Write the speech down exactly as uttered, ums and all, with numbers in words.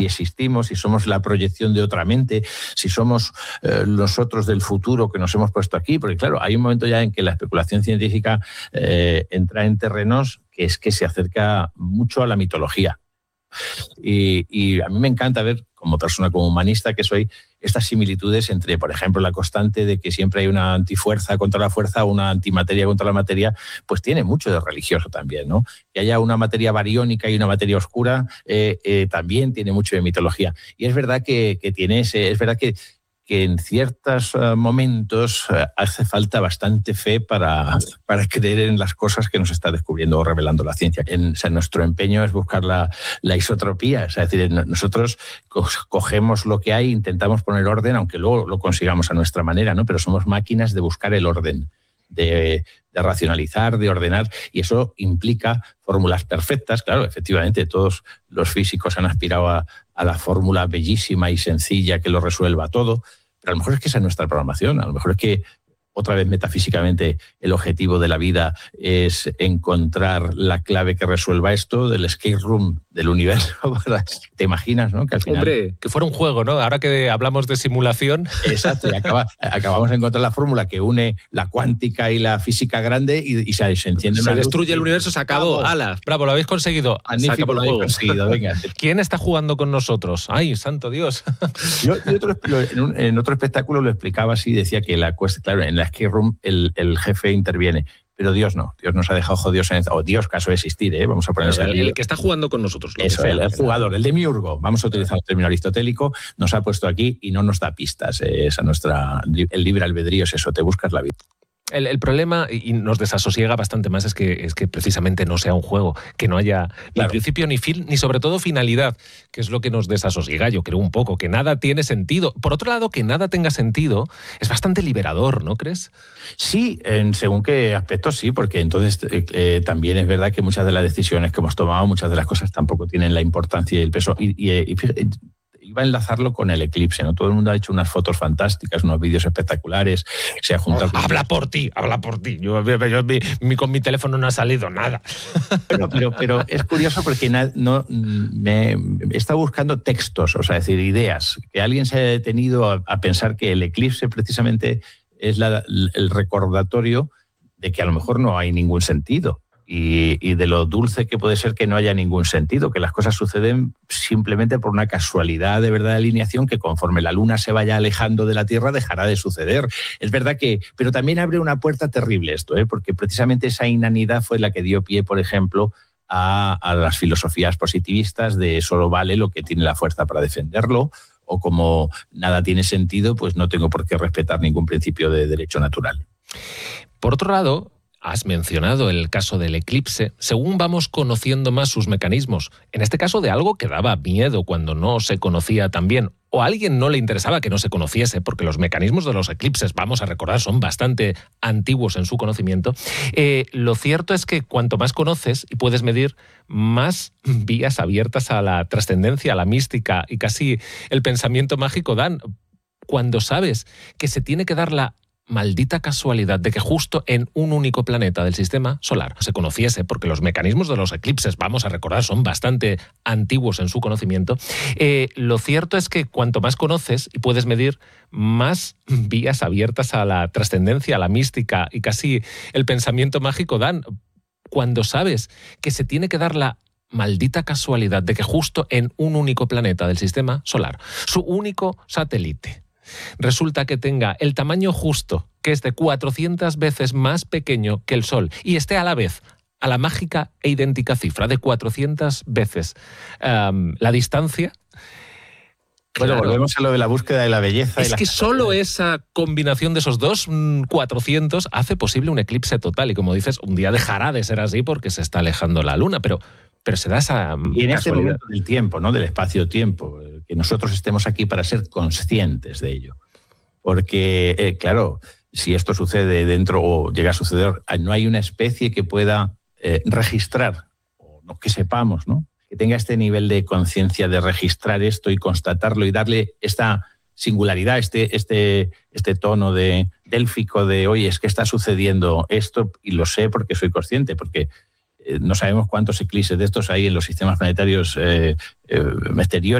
si existimos, si somos la proyección de otra mente, si somos eh, nosotros del futuro que nos hemos puesto aquí, porque claro, hay un momento ya en que la especulación científica eh, entra en terrenos que es que se acerca mucho a la mitología. Y, y a mí me encanta ver, como persona, como humanista que soy, estas similitudes entre, por ejemplo, la constante de que siempre hay una antifuerza contra la fuerza, una antimateria contra la materia, pues tiene mucho de religioso también, ¿no? Que haya una materia bariónica y una materia oscura eh, eh, también tiene mucho de mitología. Y es verdad que, que tiene ese, es verdad que que en ciertos uh, momentos uh, hace falta bastante fe para, para creer en las cosas que nos está descubriendo o revelando la ciencia. En, o sea, nuestro empeño es buscar la, la isotropía, o sea, es decir, nosotros co- cogemos lo que hay, intentamos poner orden, aunque luego lo consigamos a nuestra manera, ¿no? Pero somos máquinas de buscar el orden, de, de racionalizar, de ordenar, y eso implica fórmulas perfectas. Claro, efectivamente, todos los físicos han aspirado a, a la fórmula bellísima y sencilla que lo resuelva todo. Pero a lo mejor es que esa es nuestra programación, a lo mejor es que, otra vez metafísicamente, el objetivo de la vida es encontrar la clave que resuelva esto del escape room del universo. ¿Te imaginas, no? Que al final... Hombre, que fuera un juego, ¿no? Ahora que hablamos de simulación... Exacto, y acaba, acabamos de encontrar la fórmula que une la cuántica y la física grande y, y se, se enciende Se una destruye luz. el universo, se acabó. Bravo. ¡Hala! Bravo, lo habéis conseguido. Magnífico, lo habéis conseguido, venga. ¿Quién está jugando con nosotros? ¡Ay, santo Dios! Yo, yo otro, en, un, en otro espectáculo lo explicaba así, decía que la cuesta, claro, en la escape room el, el jefe interviene, pero Dios no, Dios nos ha dejado jodidos en el, o Dios, caso de existir, ¿eh? Vamos a poner el, el que está jugando con nosotros. Eso, el, el jugador, el demiurgo, vamos a utilizar el término aristotélico, nos ha puesto aquí y no nos da pistas. Eh, esa nuestra, el libre albedrío es eso, te buscas la vida. El, el problema, y nos desasosiega bastante más, es que, es que precisamente no sea un juego, que no haya Claro. ni principio ni fin, ni sobre todo finalidad, que es lo que nos desasosiega, yo creo un poco, que nada tiene sentido. Por otro lado, que nada tenga sentido es bastante liberador, ¿no crees? Sí, en según qué aspectos sí, porque entonces eh, eh, también es verdad que muchas de las decisiones que hemos tomado, muchas de las cosas tampoco tienen la importancia y el peso. Y, y, y fíjate, iba a enlazarlo con el eclipse, ¿no? Todo el mundo ha hecho unas fotos fantásticas, unos vídeos espectaculares, se ha juntado... Oh, habla por ti, habla por ti. Yo, yo, yo mi, mi, con mi teléfono no ha salido nada. Pero, pero, pero es curioso porque na, no, me, he estado buscando textos, o sea, es decir, ideas, que alguien se haya detenido a, a pensar que el eclipse precisamente es la, el recordatorio de que a lo mejor no hay ningún sentido. Y, y de lo dulce que puede ser que no haya ningún sentido, que las cosas suceden simplemente por una casualidad de verdad de alineación que conforme la luna se vaya alejando de la Tierra dejará de suceder. Es verdad que, pero también abre una puerta terrible esto, ¿eh? Porque precisamente esa inanidad fue la que dio pie, por ejemplo, a, a las filosofías positivistas de solo vale lo que tiene la fuerza para defenderlo, o como nada tiene sentido, pues no tengo por qué respetar ningún principio de derecho natural. Por otro lado, has mencionado el caso del eclipse. Según vamos conociendo más sus mecanismos, en este caso de algo que daba miedo cuando no se conocía tan bien, o a alguien no le interesaba que no se conociese, porque los mecanismos de los eclipses, vamos a recordar, son bastante antiguos en su conocimiento, eh, lo cierto es que cuanto más conoces y puedes medir, más vías abiertas a la trascendencia, a la mística y casi el pensamiento mágico dan. Cuando sabes que se tiene que dar la maldita casualidad de que justo en un único planeta del sistema solar se conociese, porque los mecanismos de los eclipses, vamos a recordar, son bastante antiguos en su conocimiento, eh, lo cierto es que cuanto más conoces y puedes medir, más vías abiertas a la trascendencia, a la mística y casi el pensamiento mágico dan. Cuando sabes que se tiene que dar la maldita casualidad de que justo en un único planeta del sistema solar, su único satélite, resulta que tenga el tamaño justo, que es de cuatrocientas veces más pequeño que el Sol, y esté a la vez a la mágica e idéntica cifra de cuatrocientas veces um, la distancia. Bueno, claro, volvemos a lo de la búsqueda de la belleza. Es y la que solo esa combinación de esos dos mmm, cuatrocientos hace posible un eclipse total, y como dices, un día dejará de ser así porque se está alejando la Luna, pero... Pero se da esa y en este casualidad. momento del tiempo, ¿no? Del espacio-tiempo, que nosotros estemos aquí para ser conscientes de ello. Porque, eh, claro, si esto sucede dentro o llega a suceder, no hay una especie que pueda eh, registrar, o no, que sepamos, ¿no? Que tenga este nivel de conciencia de registrar esto y constatarlo y darle esta singularidad, este, este, este tono de délfico de, oye, es que está sucediendo esto y lo sé porque soy consciente, porque no sabemos cuántos eclipses de estos hay en los sistemas planetarios eh, eh, exteriores.